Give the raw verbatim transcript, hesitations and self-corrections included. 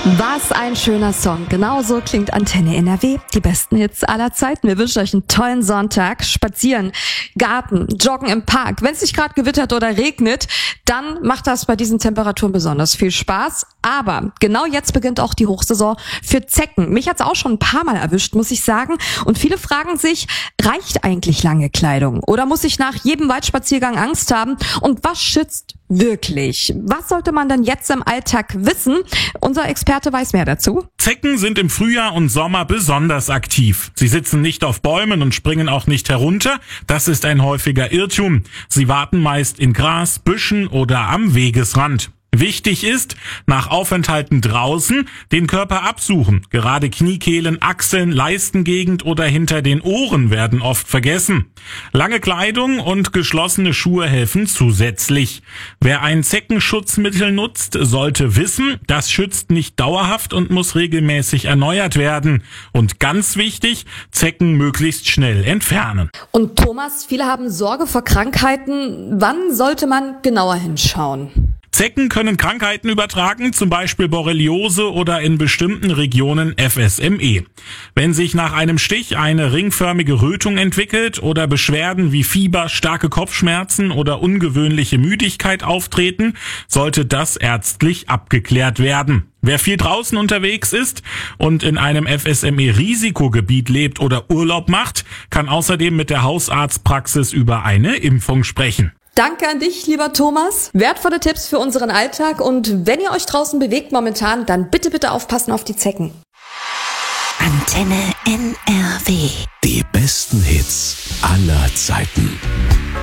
Was ein schöner Song. Genauso klingt Antenne N R W. Die besten Hits aller Zeiten. Wir wünschen euch einen tollen Sonntag. Spazieren, Garten, Joggen im Park. Wenn es nicht gerade gewittert oder regnet, dann macht das bei diesen Temperaturen besonders viel Spaß. Aber genau jetzt beginnt auch die Hochsaison für Zecken. Mich hat's auch schon ein paar Mal erwischt, muss ich sagen. Und viele fragen sich, reicht eigentlich lange Kleidung? Oder muss ich nach jedem Waldspaziergang Angst haben? Und was schützt wirklich? Was sollte man denn jetzt im Alltag wissen? Unser Experte weiß mehr dazu. Zecken sind im Frühjahr und Sommer besonders aktiv. Sie sitzen nicht auf Bäumen und springen auch nicht herunter. Das ist ein häufiger Irrtum. Sie warten meist in Gras, Büschen oder am Wegesrand. Wichtig ist, nach Aufenthalten draußen den Körper absuchen. Gerade Kniekehlen, Achseln, Leistengegend oder hinter den Ohren werden oft vergessen. Lange Kleidung und geschlossene Schuhe helfen zusätzlich. Wer ein Zeckenschutzmittel nutzt, sollte wissen, das schützt nicht dauerhaft und muss regelmäßig erneuert werden. Und ganz wichtig, Zecken möglichst schnell entfernen. Und Thomas, viele haben Sorge vor Krankheiten. Wann sollte man genauer hinschauen? Zecken können Krankheiten übertragen, zum Beispiel Borreliose oder in bestimmten Regionen F S M E. Wenn sich nach einem Stich eine ringförmige Rötung entwickelt oder Beschwerden wie Fieber, starke Kopfschmerzen oder ungewöhnliche Müdigkeit auftreten, sollte das ärztlich abgeklärt werden. Wer viel draußen unterwegs ist und in einem F S M E-Risikogebiet lebt oder Urlaub macht, kann außerdem mit der Hausarztpraxis über eine Impfung sprechen. Danke an dich, lieber Thomas. Wertvolle Tipps für unseren Alltag. Und wenn ihr euch draußen bewegt momentan, dann bitte, bitte aufpassen auf die Zecken. Antenne N R W. Die besten Hits aller Zeiten.